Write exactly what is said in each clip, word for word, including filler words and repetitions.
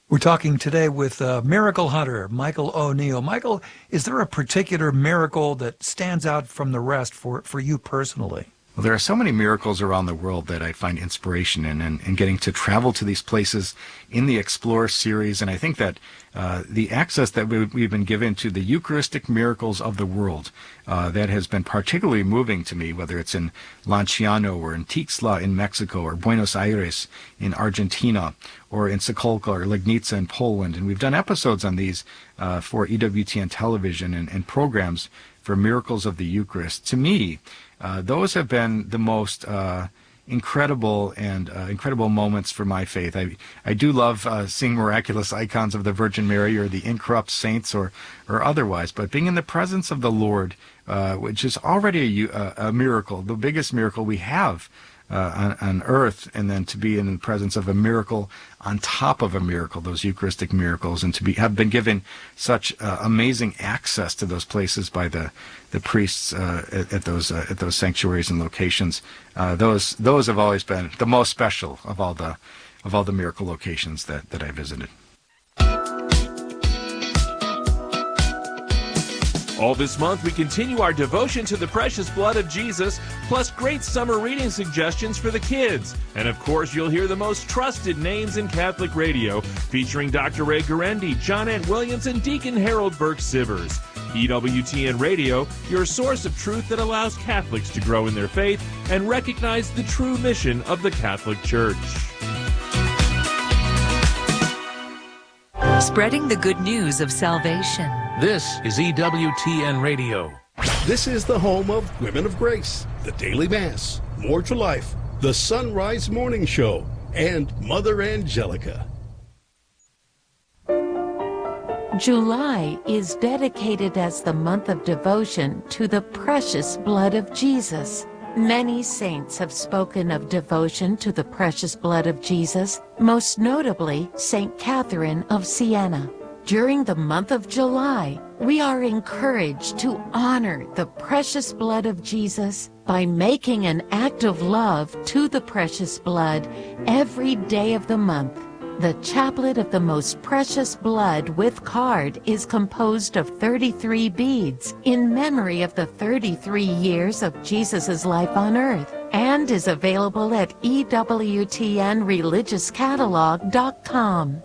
We're talking today with uh, miracle hunter Michael O'Neill. Michael, is there a particular miracle that stands out from the rest for, for you personally? Well, there are so many miracles around the world that I find inspiration in, and, and getting to travel to these places in the Explore series. And I think that uh, the access that we, we've been given to the Eucharistic miracles of the world, uh, that has been particularly moving to me, whether it's in Lanciano or in Tixla in Mexico or Buenos Aires in Argentina or in Sokolka or Legnica in Poland. And we've done episodes on these uh, for E W T N television and, and programs for miracles of the Eucharist. To me, Uh, those have been the most uh, incredible and uh, incredible moments for my faith. I I do love uh, seeing miraculous icons of the Virgin Mary or the incorrupt saints or or otherwise, but being in the presence of the Lord, uh, which is already a, a miracle, the biggest miracle we have uh, on, on earth, and then to be in the presence of a miracle on top of a miracle, those Eucharistic miracles, and to be have been given such uh, amazing access to those places by the the priests uh, at, at those uh, at those sanctuaries and locations. Uh, those those have always been the most special of all the of all the miracle locations that that I visited. All this month, we continue our devotion to the precious blood of Jesus, plus great summer reading suggestions for the kids. And of course, you'll hear the most trusted names in Catholic radio, featuring Doctor Ray Guarendi, John Ant Williams, and Deacon Harold Burke-Sivers. E W T N Radio, your source of truth that allows Catholics to grow in their faith and recognize the true mission of the Catholic Church. Spreading the good news of salvation. This is E W T N Radio. This is the home of Women of Grace, the Daily Mass, More to Life, the Sunrise Morning Show, and Mother Angelica. July is dedicated as the month of devotion to the precious blood of Jesus. Many saints have spoken of devotion to the precious blood of Jesus, most notably Saint Catherine of Siena. During the month of July, we are encouraged to honor the precious blood of Jesus by making an act of love to the precious blood every day of the month. The Chaplet of the Most Precious Blood with card is composed of thirty-three beads in memory of the thirty-three years of Jesus' life on earth, and is available at E W T N religious catalog dot com.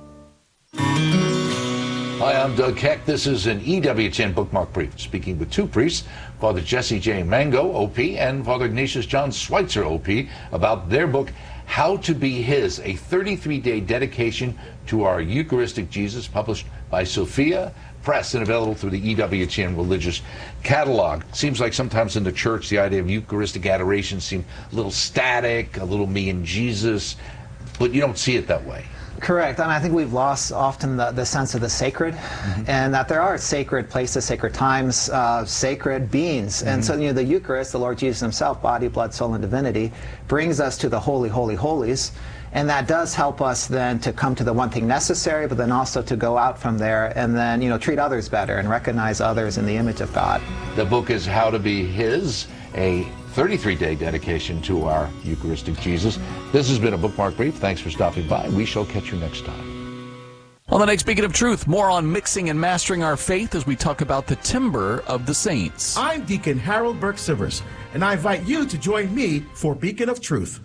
Hi, I'm Doug Keck. This is an E W T N Bookmark Brief, speaking with two priests, Father Jesse J. Mango, O P, and Father Ignatius John Schweitzer, O P, about their book, How to Be His, a thirty-three day dedication to our Eucharistic Jesus, published by Sophia Press and available through the E W T N Religious Catalog. Seems like sometimes in the church, the idea of Eucharistic adoration seems a little static, a little me and Jesus, but you don't see it that way. Correct, and I think we've lost often the, the sense of the sacred, mm-hmm. and that there are sacred places, sacred times, uh, sacred beings. Mm-hmm. And so, you know, the Eucharist, the Lord Jesus himself, body, blood, soul, and divinity, brings us to the holy, holy, holies, and that does help us then to come to the one thing necessary, but then also to go out from there and then, you know, treat others better and recognize others in the image of God. The book is How to Be His, a thirty-three day dedication to our Eucharistic Jesus. This has been a Bookmark Brief. Thanks for stopping by. We shall catch you next time. On the next Beacon of Truth, more on mixing and mastering our faith as we talk about the timbre of the saints. I'm Deacon Harold Burke-Sivers, and I invite you to join me for Beacon of Truth.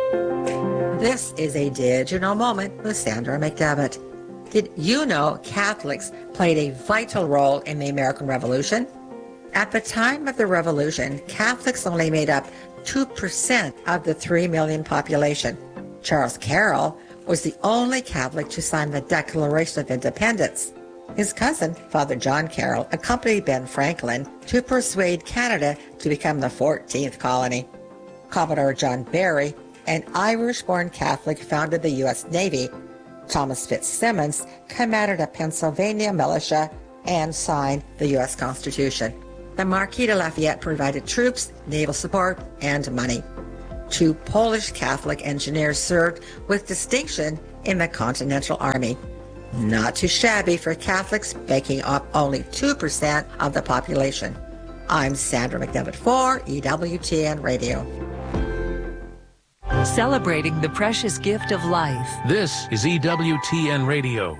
This is a digital moment with Sandra McDevitt. Did you know Catholics played a vital role in the American Revolution? At the time of the Revolution, Catholics only made up two percent of the three million population. Charles Carroll was the only Catholic to sign the Declaration of Independence. His cousin, Father John Carroll, accompanied Ben Franklin to persuade Canada to become the fourteenth colony. Commodore John Barry, an Irish-born Catholic, founded the U S Navy. Thomas Fitzsimmons commanded a Pennsylvania militia and signed the U S Constitution. The Marquis de Lafayette provided troops, naval support, and money. Two Polish Catholic engineers served with distinction in the Continental Army. Not too shabby for Catholics, making up only two percent of the population. I'm Sandra McDevitt for E W T N Radio. Celebrating the precious gift of life. This is E W T N Radio.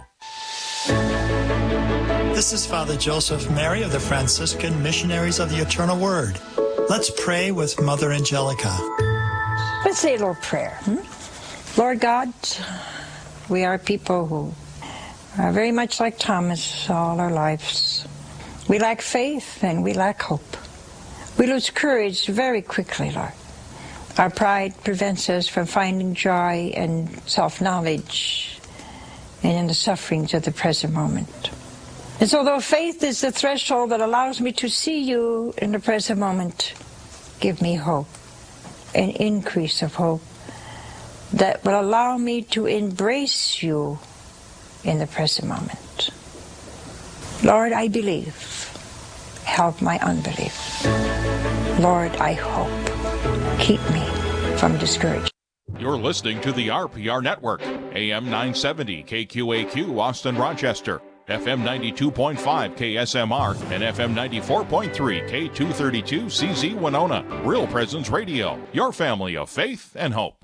This is Father Joseph Mary of the Franciscan Missionaries of the Eternal Word. Let's pray with Mother Angelica. Let's say a little prayer. Hmm? Lord God, we are people who are very much like Thomas all our lives. We lack faith and we lack hope. We lose courage very quickly, Lord. Our pride prevents us from finding joy and self-knowledge and in the sufferings of the present moment. And so though faith is the threshold that allows me to see you in the present moment, give me hope, an increase of hope that will allow me to embrace you in the present moment. Lord, I believe. Help my unbelief. Lord, I hope. Keep me from discouragement. You're listening to the R P R Network, A M nine seventy K Q A Q, Austin, Rochester, F M ninety-two point five K S M R, and F M ninety-four point three K two thirty-two C Z Winona. Real Presence Radio, your family of faith and hope.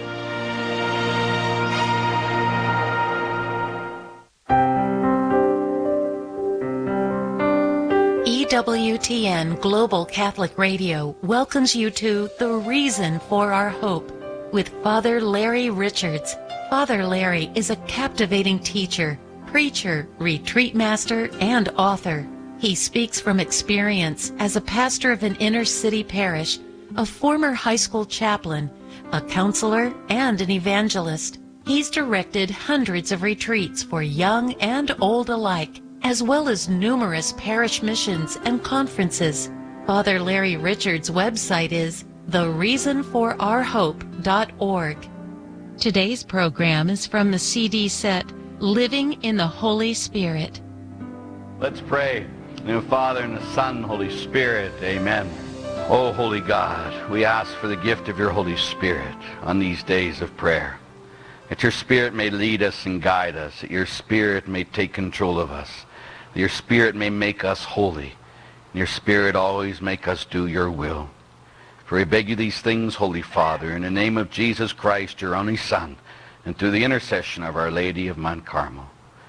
E W T N Global Catholic Radio welcomes you to The Reason for Our Hope with Father Larry Richards. Father Larry is a captivating teacher, preacher, retreat master, and author. He speaks from experience as a pastor of an inner-city parish, a former high school chaplain, a counselor, and an evangelist. He's directed hundreds of retreats for young and old alike, as well as numerous parish missions and conferences. Father Larry Richards' website is the reason for our hope dot org. Today's program is from the C D set Living in the Holy Spirit. Let's pray. In the name of the Father, and the Son, and the Holy Spirit. Amen. Oh, Holy God, we ask for the gift of your Holy Spirit on these days of prayer. That your Spirit may lead us and guide us. That your Spirit may take control of us. That your Spirit may make us holy. And your Spirit always make us do your will. For we beg you these things, Holy Father, in the name of Jesus Christ, your only Son, and through the intercession of Our Lady of Mount Carmel.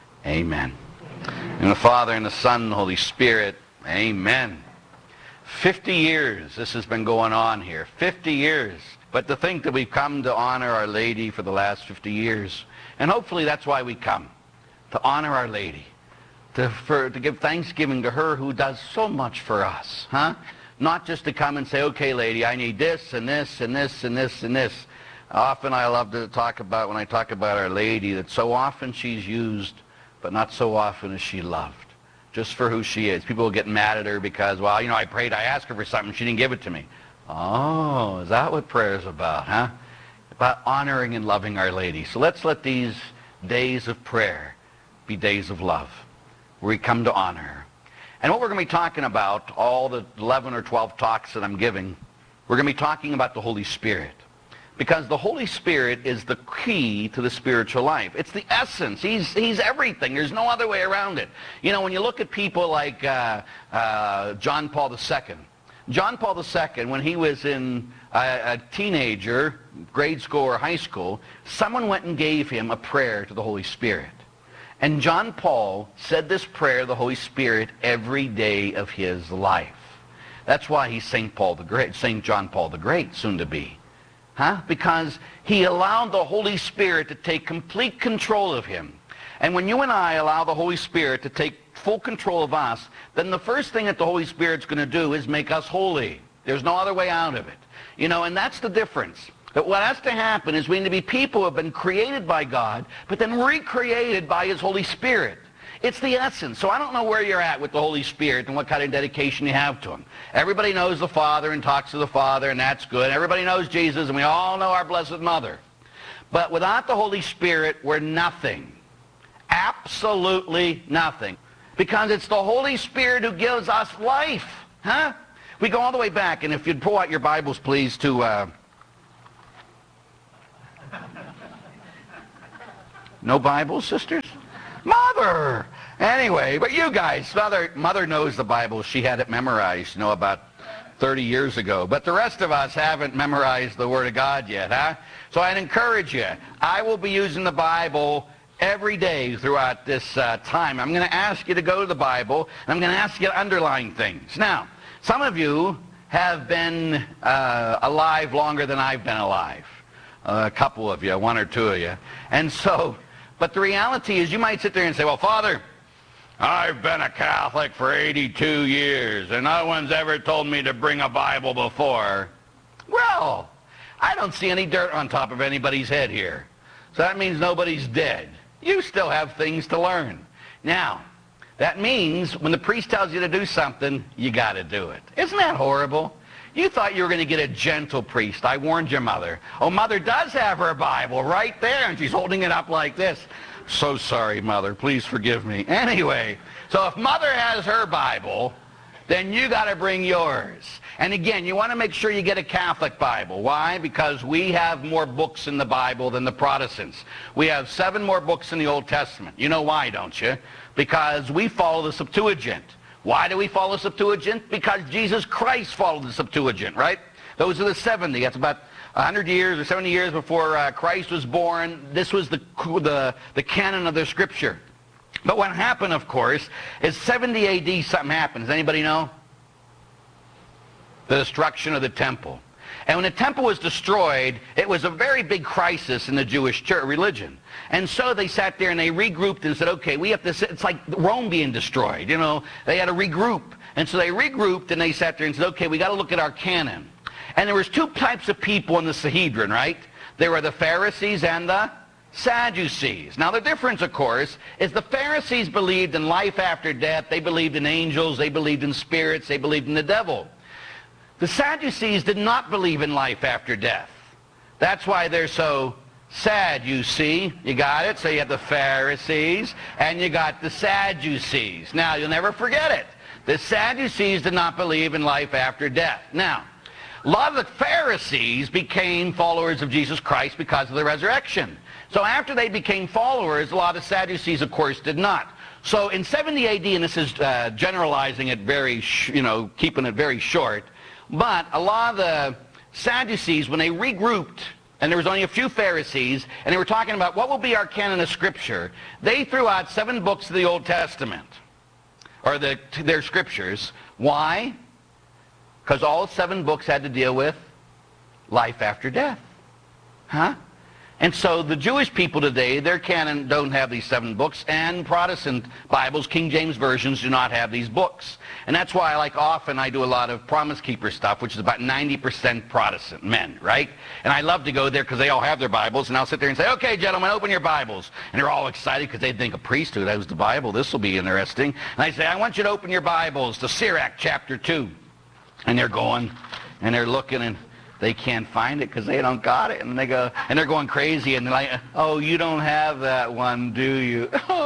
Amen. In the Father, and the Son, and the Holy Spirit. Amen. Fifty years this has been going on here. Fifty years. But to think that we've come to honor Our Lady for the last fifty years. And hopefully that's why we come. To honor Our Lady. To, for, to give thanksgiving to her who does so much for us. Huh? Not just to come and say, okay, lady, I need this and this and this and this and this. Often I love to talk about, when I talk about Our Lady, that so often she's used, but not so often is she loved. Just for who she is. People will get mad at her because, well, you know, I prayed, I asked her for something, she didn't give it to me. Oh, is that what prayer is about, huh? About honoring and loving Our Lady. So let's let these days of prayer be days of love, where we come to honor her. And what we're going to be talking about, all the eleven or twelve talks that I'm giving, we're going to be talking about the Holy Spirit. Because the Holy Spirit is the key to the spiritual life. It's the essence. He's, he's everything. There's no other way around it. You know, when you look at people like uh, uh, John Paul the Second. John Paul the Second, when he was in a, a teenager, grade school or high school, someone went and gave him a prayer to the Holy Spirit. And John Paul said this prayer to the Holy Spirit every day of his life. That's why he's Saint Paul the Great, Saint John Paul the Great, soon to be. Huh? Because he allowed the Holy Spirit to take complete control of him. And when you and I allow the Holy Spirit to take full control of us, then the first thing that the Holy Spirit's going to do is make us holy. There's no other way out of it. You know, and that's the difference. But what has to happen is we need to be people who have been created by God, but then recreated by His Holy Spirit. It's the essence. So I don't know where you're at with the Holy Spirit and what kind of dedication you have to Him. Everybody knows the Father and talks to the Father, and that's good. Everybody knows Jesus, and we all know our Blessed Mother. But without the Holy Spirit, we're nothing. Absolutely nothing. Because it's the Holy Spirit who gives us life. Huh? We go all the way back, and if you'd pull out your Bibles, please, to... Uh, no Bibles, sisters? Mother! Anyway, but you guys, Mother, Mother knows the Bible. She had it memorized, you know, about thirty years ago. But the rest of us haven't memorized the Word of God yet, huh? So I'd encourage you. I will be using the Bible every day throughout this uh, time. I'm going to ask you to go to the Bible, and I'm going to ask you to underline things. Now, some of you have been uh, alive longer than I've been alive. Uh, a couple of you, one or two of you. And so, but the reality is you might sit there and say, well, Father, I've been a Catholic for eighty-two years, and no one's ever told me to bring a Bible before. Well, I don't see any dirt on top of anybody's head here. So that means nobody's dead. You still have things to learn. Now, that means when the priest tells you to do something, you got to do it. Isn't that horrible? You thought you were going to get a gentle priest. I warned your mother. Oh, Mother does have her Bible right there, and she's holding it up like this. So sorry, Mother. Please forgive me. Anyway, so if Mother has her Bible, then you got to bring yours. And again, you want to make sure you get a Catholic Bible. Why? Because we have more books in the Bible than the Protestants. We have seven more books in the Old Testament. You know why, don't you? Because we follow the Septuagint. Why do we follow the Septuagint? Because Jesus Christ followed the Septuagint, right? Those are the seventy. That's about one hundred years or seventy years before uh, Christ was born. This was the, the, the canon of the Scripture. But what happened, of course, is seventy A D something happened. Does anybody know? The destruction of the temple. And when the temple was destroyed, it was a very big crisis in the Jewish church religion. And so they sat there and they regrouped and said, okay, we have to, it's like Rome being destroyed, you know, they had to regroup. And so they regrouped and they sat there and said, okay, we got to look at our canon. And there was two types of people in the Sanhedrin, right? There were the Pharisees and the Sadducees. Now the difference, of course, is the Pharisees believed in life after death. They believed in angels. They believed in spirits. They believed in the devil. The Sadducees did not believe in life after death. That's why they're so sad, you see. You got it? So you have the Pharisees and you got the Sadducees. Now, you'll never forget it. The Sadducees did not believe in life after death. Now, a lot of the Pharisees became followers of Jesus Christ because of the resurrection. So after they became followers, a lot of the Sadducees, of course, did not. So in seventy A D, and this is uh, generalizing it very, sh you know, keeping it very short, but a lot of the Sadducees, when they regrouped, and there was only a few Pharisees, and they were talking about what will be our canon of Scripture, they threw out seven books of the Old Testament, or the, their Scriptures. Why? Because all seven books had to deal with life after death. Huh? And so the Jewish people today, their canon don't have these seven books, and Protestant Bibles, King James versions, do not have these books. And that's why, like often, I do a lot of Promise Keeper stuff, which is about ninety percent Protestant men, right? And I love to go there because they all have their Bibles, and I'll sit there and say, okay, gentlemen, open your Bibles. And they're all excited because they think a priesthood has the Bible. This will be interesting. And I say, I want you to open your Bibles to Sirach chapter two. And they're going, and they're looking, and they can't find it because they don't got it. And they go, and they're going crazy, and they're like, oh, you don't have that one, do you?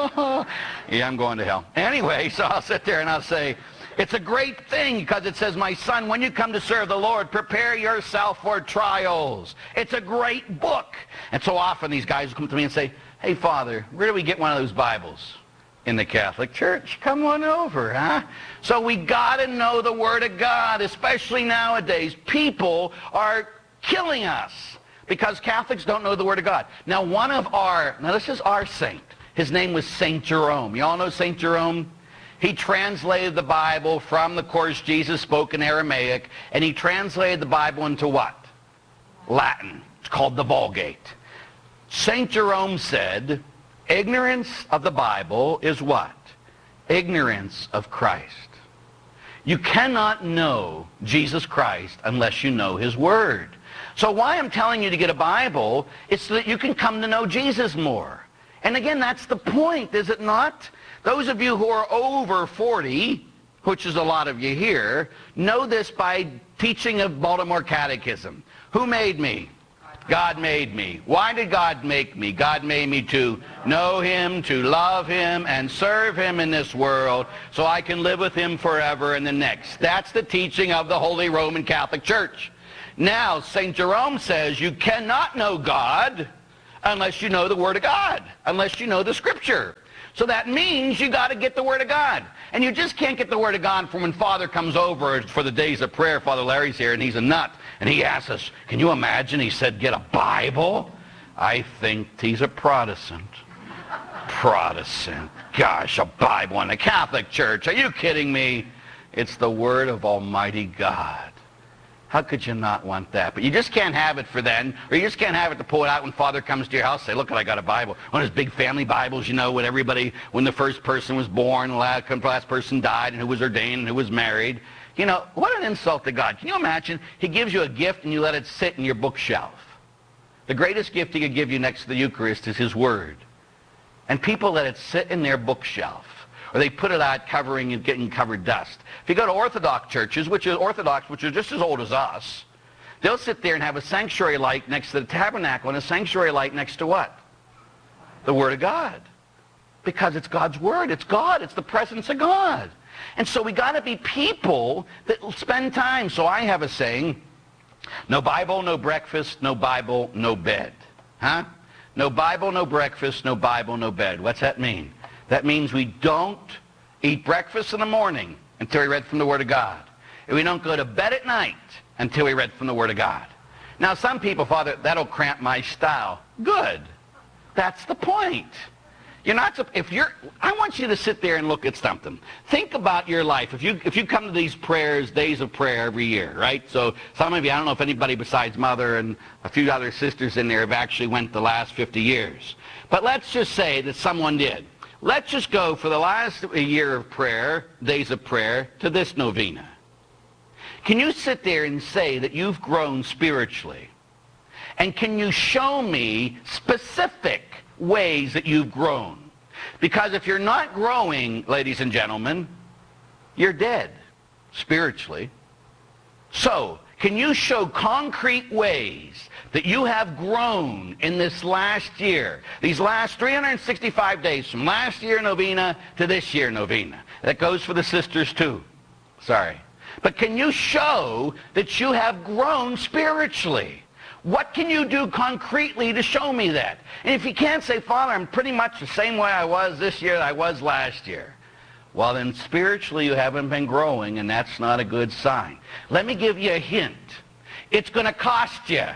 Yeah, I'm going to hell. Anyway, so I'll sit there and I'll say, it's a great thing because it says, my son, when you come to serve the Lord, prepare yourself for trials. It's a great book. And so often these guys come to me and say, hey, Father, where do we get one of those Bibles? In the Catholic Church. Come on over, huh? So we got to know the Word of God, especially nowadays. People are killing us because Catholics don't know the Word of God. Now, one of our, now this is our saint. His name was Saint Jerome. You all know Saint Jerome? He translated the Bible from the course Jesus spoke in Aramaic, and he translated the Bible into what? Latin. It's called the Vulgate. Saint Jerome said, ignorance of the Bible is what? Ignorance of Christ. You cannot know Jesus Christ unless you know His Word. So why I'm telling you to get a Bible is so that you can come to know Jesus more. And again, that's the point, is it not? Those of you who are over forty, which is a lot of you here, know this by teaching of Baltimore Catechism. Who made me? God made me. Why did God make me? God made me to know Him, to love Him, and serve Him in this world so I can live with Him forever in the next. That's the teaching of the Holy Roman Catholic Church. Now, Saint Jerome says you cannot know God unless you know the Word of God, unless you know the Scripture. So that means you got to get the Word of God. And you just can't get the Word of God from when Father comes over for the days of prayer. Father Larry's here, and he's a nut. And he asks us, can you imagine? He said, get a Bible? I think he's a Protestant. Protestant. Gosh, a Bible in the Catholic Church. Are you kidding me? It's the Word of Almighty God. How could you not want that? But you just can't have it for then, or you just can't have it to pull it out when Father comes to your house. Say, look, I got a Bible. One of those big family Bibles, you know, when everybody, when the first person was born, the last, the last person died, and who was ordained, and who was married. You know, what an insult to God. Can you imagine? He gives you a gift, and you let it sit in your bookshelf. The greatest gift he could give you next to the Eucharist is his Word. And people let it sit in their bookshelf. Or they put it out covering and getting covered dust. If you go to Orthodox churches, which are Orthodox, which are just as old as us, they'll sit there and have a sanctuary light next to the tabernacle and a sanctuary light next to what? The Word of God. Because it's God's Word. It's God. It's the presence of God. And so we got to be people that spend time. So I have a saying, no Bible, no breakfast, no Bible, no bed. Huh? No Bible, no breakfast, no Bible, no bed. What's that mean? That means we don't eat breakfast in the morning until we read from the Word of God. And we don't go to bed at night until we read from the Word of God. Now, some people, Father, that'll cramp my style. Good. That's the point. You're not, if you're, I want you to sit there and look at something. Think about your life. If you, if you come to these prayers, days of prayer every year, right? So some of you, I don't know if anybody besides Mother and a few other sisters in there have actually went the last fifty years. But let's just say that someone did. Let's just go for the last year of prayer, days of prayer, to this novena. Can you sit there and say that you've grown spiritually? And can you show me specific ways that you've grown? Because if you're not growing, ladies and gentlemen, you're dead spiritually. So, can you show concrete ways that you have grown in this last year, these last three hundred sixty-five days, from last year novena to this year novena? That goes for the sisters too. Sorry. But can you show that you have grown spiritually? What can you do concretely to show me that? And if you can't say, Father, I'm pretty much the same way I was this year that I was last year, well, then spiritually you haven't been growing, and that's not a good sign. Let me give you a hint. It's going to cost you.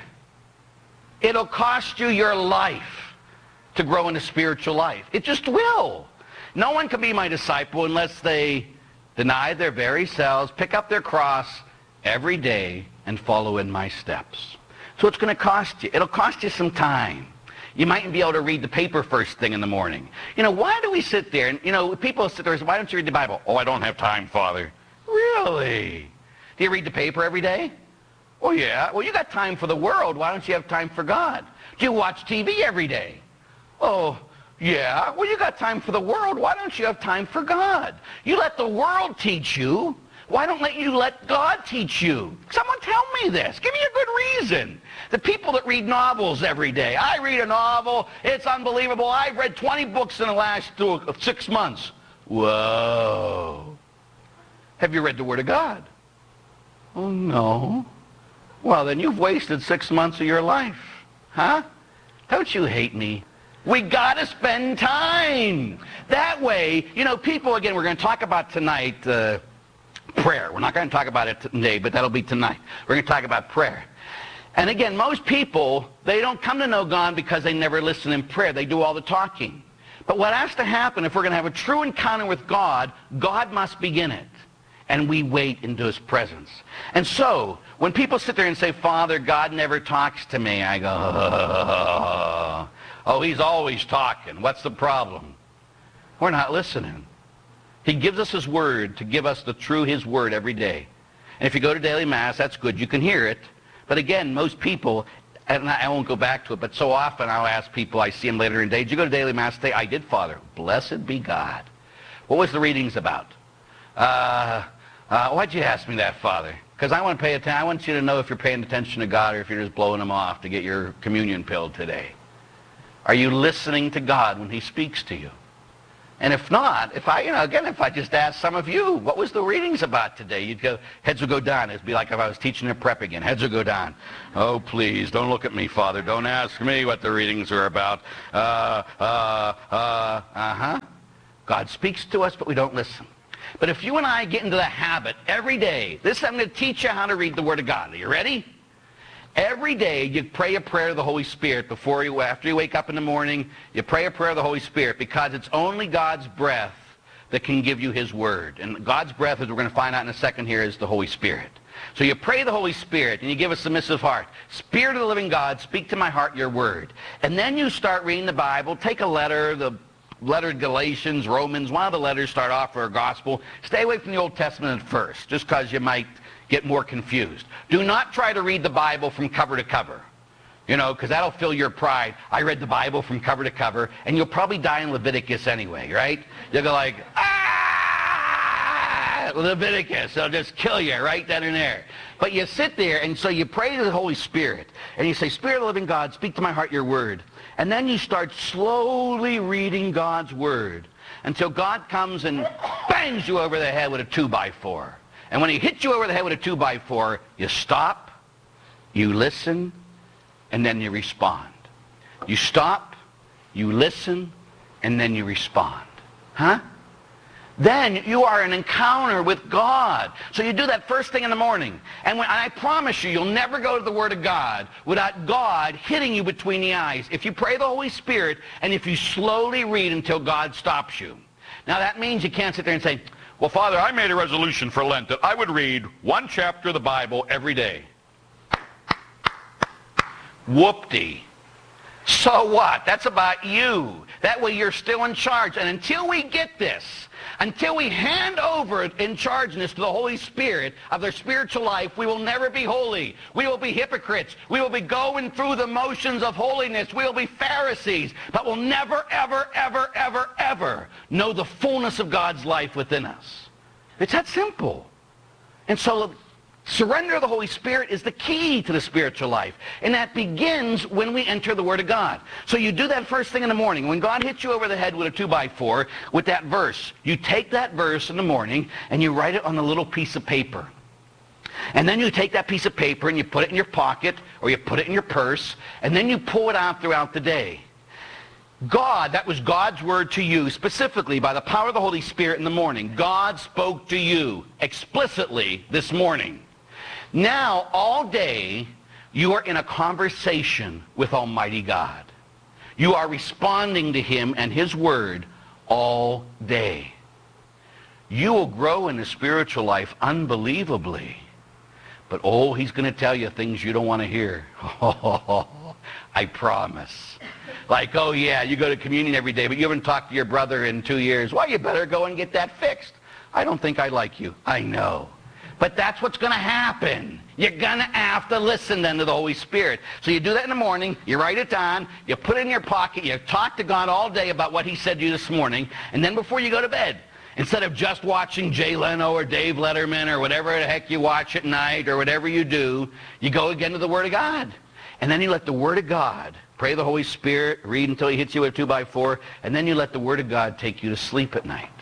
It'll cost you your life to grow in a spiritual life. It just will. No one can be my disciple unless they deny their very selves, pick up their cross every day, and follow in my steps. So it's going to cost you. It'll cost you some time. You mightn't be able to read the paper first thing in the morning. You know, why do we sit there? And, you know, people sit there and say, why don't you read the Bible? Oh, I don't have time, Father. Really? Do you read the paper every day? Oh, yeah. Well, you got time for the world. Why don't you have time for God? Do you watch T V every day? Oh, yeah. Well, you got time for the world. Why don't you have time for God? You let the world teach you. Why don't let you let God teach you? Someone tell me this. Give me a good reason. The people that read novels every day. I read a novel. It's unbelievable. I've read twenty books in the last two, six months. Whoa. Have you read the Word of God? Oh, no. Well, then you've wasted six months of your life. Huh? Don't you hate me? We got to spend time. That way, you know, people, again, we're going to talk about tonight, uh, prayer. We're not going to talk about it today, but that'll be tonight. We're going to talk about prayer. And again, most people, they don't come to know God because they never listen in prayer. They do all the talking. But what has to happen, if we're going to have a true encounter with God, God must begin it. And we wait into his presence. And so, when people sit there and say, Father, God never talks to me, I go, oh, oh he's always talking. What's the problem? We're not listening. He gives us his word to give us the true his word every day. And if you go to daily mass, that's good. You can hear it. But again, most people, and I won't go back to it, but so often I'll ask people, I see them later in the day, did you go to daily mass today? I did, Father. Blessed be God. What was the readings about? Uh, uh, why'd you ask me that, Father? Because I want to pay attention. I want you to know if you're paying attention to God or if you're just blowing him off to get your communion pill today. Are you listening to God when he speaks to you? And if not, if I, you know, again, if I just asked some of you, what was the readings about today? You'd go, heads would go down. It'd be like if I was teaching a prep again. Heads would go down. Oh, please, don't look at me, Father. Don't ask me what the readings are about. Uh, uh, uh, uh-huh. God speaks to us, but we don't listen. But if you and I get into the habit every day, this I'm going to teach you how to read the Word of God. Are you ready? Every day you pray a prayer of the Holy Spirit before you, after you wake up in the morning, you pray a prayer of the Holy Spirit, because it's only God's breath that can give you His Word. And God's breath, as we're going to find out in a second here, is the Holy Spirit. So you pray the Holy Spirit and you give a submissive heart. Spirit of the living God, speak to my heart your Word. And then you start reading the Bible. Take a letter, the letter to Galatians, Romans, one of the letters start off for a gospel. Stay away from the Old Testament at first, just because you might get more confused. Do not try to read the Bible from cover to cover, you know, because that'll fill your pride. I read the Bible from cover to cover, and you'll probably die in Leviticus anyway, right? You'll go like, ah, Leviticus. It'll just kill you right then and there. But you sit there, and so you pray to the Holy Spirit, and you say, Spirit of the living God, speak to my heart your Word. And then you start slowly reading God's Word until God comes and bangs you over the head with a two by four. And when he hits you over the head with a two by four, you stop, you listen, and then you respond. You stop, you listen, and then you respond. Huh? Then you are in an encounter with God. So you do that first thing in the morning. And, when, and I promise you, you'll never go to the Word of God without God hitting you between the eyes. If you pray the Holy Spirit, and if you slowly read until God stops you. Now that means you can't sit there and say, well, Father, I made a resolution for Lent that I would read one chapter of the Bible every day. Whoop-dee. So what? That's about you. That way you're still in charge. And until we get this, until we hand over in chargeness to the Holy Spirit of their spiritual life, we will never be holy. We will be hypocrites. We will be going through the motions of holiness. We will be Pharisees. But we'll never, ever, ever, ever, ever know the fullness of God's life within us. It's that simple. And so surrender of the Holy Spirit is the key to the spiritual life. And that begins when we enter the Word of God. So you do that first thing in the morning. When God hits you over the head with a two by four with that verse, you take that verse in the morning and you write it on a little piece of paper. And then you take that piece of paper and you put it in your pocket or you put it in your purse, and then you pull it out throughout the day. God, that was God's word to you specifically by the power of the Holy Spirit in the morning. God spoke to you explicitly this morning. Now, all day, you are in a conversation with Almighty God. You are responding to Him and His Word all day. You will grow in the spiritual life unbelievably. But, oh, He's going to tell you things you don't want to hear. I promise. Like, oh, yeah, you go to communion every day, but you haven't talked to your brother in two years. Well, you better go and get that fixed. I don't think I like you. I know. But that's what's going to happen. You're going to have to listen then to the Holy Spirit. So you do that in the morning, you write it down, you put it in your pocket, you talk to God all day about what He said to you this morning, and then before you go to bed, instead of just watching Jay Leno or Dave Letterman or whatever the heck you watch at night or whatever you do, you go again to the Word of God. And then you let the Word of God, pray the Holy Spirit, read until He hits you with a two by four, and then you let the Word of God take you to sleep at night.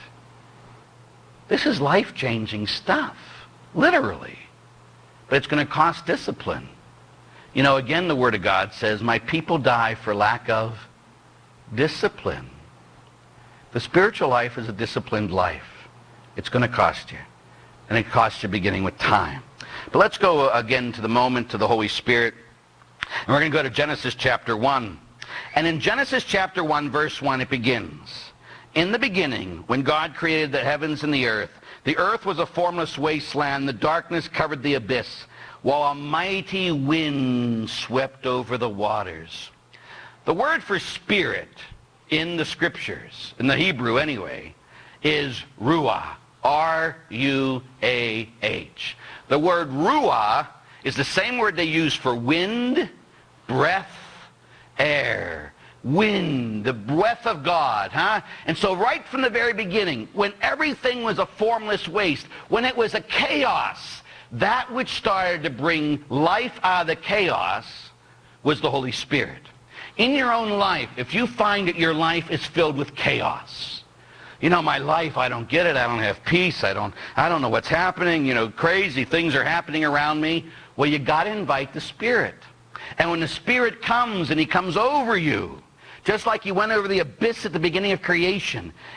This is life-changing stuff. Literally. But it's going to cost discipline. You know, again, the Word of God says, my people die for lack of discipline. The spiritual life is a disciplined life. It's going to cost you. And it costs you beginning with time. But let's go again to the moment to the Holy Spirit. And we're going to go to Genesis chapter one. And in Genesis chapter one, verse one, it begins. In the beginning, when God created the heavens and the earth, the earth was a formless wasteland. The darkness covered the abyss, while a mighty wind swept over the waters. The word for spirit in the scriptures, in the Hebrew anyway, is ruah. R U A H. The word ruah is the same word they use for wind, breath, air. Wind, the breath of God, huh? And so right from the very beginning, when everything was a formless waste, when it was a chaos, that which started to bring life out of the chaos was the Holy Spirit. In your own life, if you find that your life is filled with chaos, You know, my life, I don't get it. I don't have peace. I don't, I don't know what's happening. You know, crazy things are happening around me. Well, you got to invite the Spirit. And when the Spirit comes and he comes over you, just like he went over the abyss at the beginning of creation,